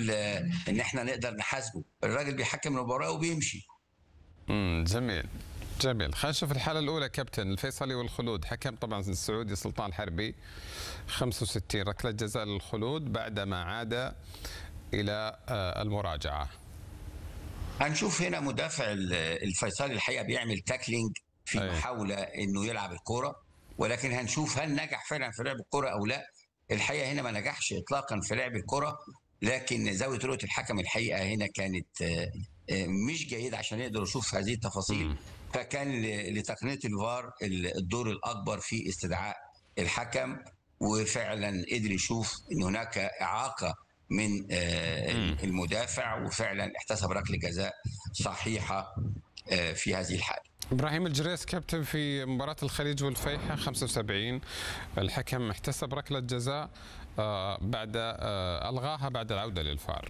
نقول ان احنا نقدر نحاسبه. الراجل بيحكم المباراه وبيمشي. جميل جميل. خلينا نشوف الحالة الأولى كابتن. الفيصلي والخلود. حكم طبعا السعودي سلطان الحربي 65 ركلة جزاء للخلود بعدما عاد إلى المراجعة. هنشوف هنا مدافع الفيصلي الحقيقه بيعمل تاكلينج في محاوله انه يلعب الكوره، ولكن هنشوف هل نجح فعلا في لعب الكوره او لا. الحقيقه هنا ما نجحش اطلاقا في لعب الكوره، لكن زاويه رؤيه الحكم الحقيقه هنا كانت مش جيده عشان يقدر يشوف هذه التفاصيل. فكان لتقنيه الفار الدور الاكبر في استدعاء الحكم، وفعلا قدر يشوف ان هناك اعاقه من المدافع، وفعلا احتسب ركله جزاء صحيحه في هذه الحاله. ابراهيم الجريس كابتن في مباراة الخليج والفيحة 75 الحكم احتسب ركلة جزاء بعد الغاها بعد العودة للفار.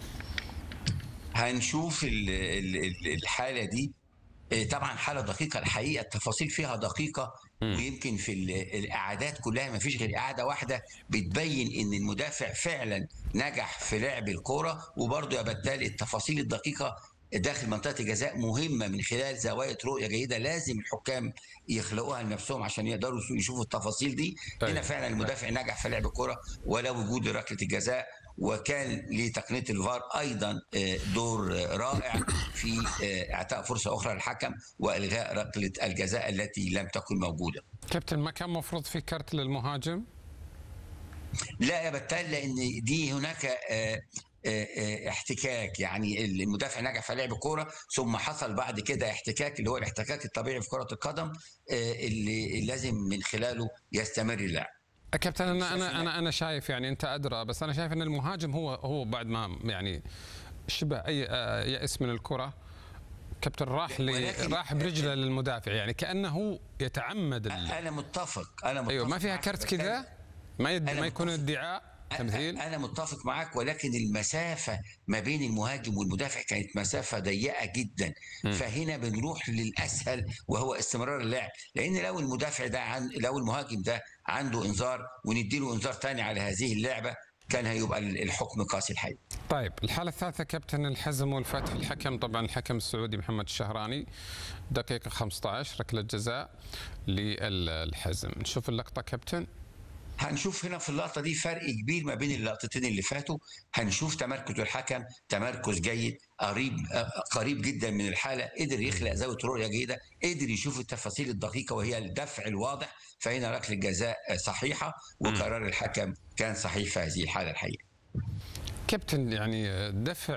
هنشوف الحالة دي طبعا حالة دقيقة الحقيقة، التفاصيل فيها دقيقة، ويمكن في الإعادات كلها ما فيش غير إعادة واحدة بتبين إن المدافع فعلا نجح في لعب الكرة. وبرضه يا بتال التفاصيل الدقيقة داخل منطقة الجزاء مهمة من خلال زوايا رؤية جيدة لازم الحكام يخلقوها لنفسهم عشان يقدروا يشوفوا التفاصيل دي. هنا فعلا المدافع نجح في لعب الكرة ولا وجود ركلة الجزاء، وكان لتقنية الفار أيضا دور رائع في إعطاء فرصة أخرى للحكم وإلغاء ركلة الجزاء التي لم تكن موجودة. كابتن ما كان مفروض في كارت للمهاجم؟ لا يا بتال، لأن دي هناك احتكاك، يعني المدافع نجح في لعب الكوره ثم حصل بعد كده احتكاك اللي هو الاحتكاك الطبيعي في كره القدم اللي لازم من خلاله يستمر اللعب. كابتن انا شايف، يعني انت ادرى، بس انا شايف ان المهاجم هو بعد ما يعني شبه اي يأس من الكره كابتن راح برجله للمدافع، يعني كانه يتعمد انا متفق ايوه ما فيها كرت كذا، ما يكون ادعاء تمثيل. أنا متفق معك، ولكن المسافة ما بين المهاجم والمدافع كانت مسافة ضيقة جدا. فهنا بنروح للأسهل وهو استمرار اللعب، لأن لو المدافع ده لو المهاجم ده عنده إنذار ونديله إنذار ثاني على هذه اللعبة كان هيبقى الحكم قاسي الحقيقة. طيب الحالة الثالثة كابتن الحزم والفتح. الحكم طبعا الحكم السعودي محمد الشهراني دقيقة 15 ركلة جزاء للحزم. نشوف اللقطة كابتن. هنشوف هنا في اللقطة دي فرق كبير ما بين اللقطتين اللي فاتوا. هنشوف تمركز الحكم تمركز جيد، قريب جدا من الحالة، قدر يخلق زاوية رؤية جيدة، قدر يشوف التفاصيل الدقيقة وهي الدفع الواضح. فهنا ركلة جزاء صحيحة وقرار الحكم كان صحيح في هذه الحالة الحقيقة. كابتن يعني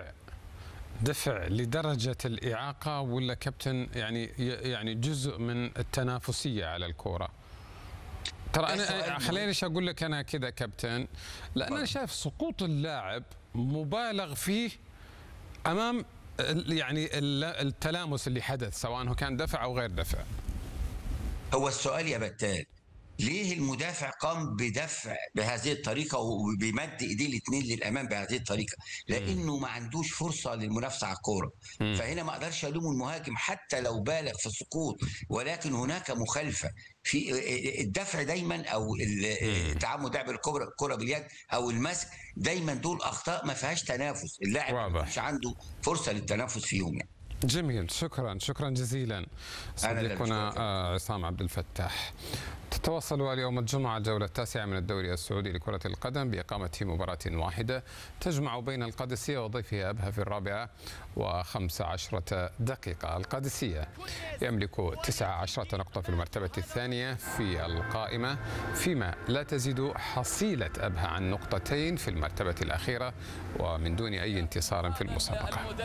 دفع لدرجة الإعاقة ولا كابتن يعني جزء من التنافسية على الكرة؟ ترى انا خليني اقول لك انا كذا كابتن، لان انا شايف سقوط اللاعب مبالغ فيه امام يعني التلامس اللي حدث سواء هو كان دفع او غير دفع. هو السؤال يا بتال، ليه المدافع قام بدفع بهذه الطريقه وبمد ايديه الاثنين للامام بهذه الطريقه؟ لانه ما عندوش فرصه للمنافسه على الكوره. فهنا ما اقدرش الوم المهاجم حتى لو بالغ في السقوط، ولكن هناك مخالفه في الدفع دايما او تعمد لعب الكره باليد او المسك، دايما دول اخطاء ما فيهاش تنافس، اللاعب مش عنده فرصه للتنافس فيهم يعني. جميل، شكرا جزيلا صديقنا عصام عبد الفتاح. تتواصل اليوم الجمعة الجولة التاسعة من الدوري السعودي لكرة القدم بإقامة مباراة واحدة تجمع بين القادسية وضيفها أبها في 4:15 دقيقة. القادسية يملك 19 نقطة في المرتبة الثانية في القائمة، فيما لا تزيد حصيلة أبها عن نقطتين في المرتبة الأخيرة ومن دون أي انتصار في المسابقة.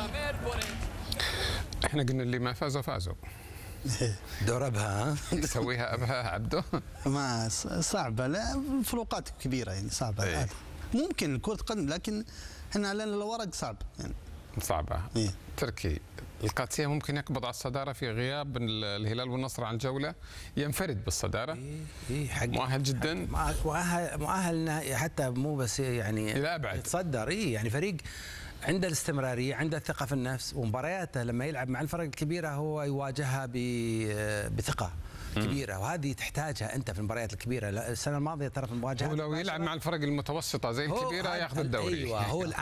احنا قلنا اللي ما فازوا دور ابها يسويها ابها عبده ما صعبه، لا فروقات كبيره يعني صعبه. ممكن كرة قدم لكن احنا علينا الورق صعب يعني صعبه. تركي القادسية ممكن يقبض على الصدارة في غياب الهلال والنصر عن جولة، ينفرد بالصدارة. مؤهل جدا، مؤهل حتى مو بس يعني إلى أبعد يتصدر. يعني فريق عنده الاستمرارية، عنده الثقة في النفس، ومبارياته لما يلعب مع الفرق الكبيرة هو يواجهها بثقة كبيرة، وهذه تحتاجها أنت في المباريات الكبيرة. السنة الماضية ترى في المواجهات ولو يلعب مع الفرق المتوسطة زي الكبيرة ياخذ الدوري. أيوة هو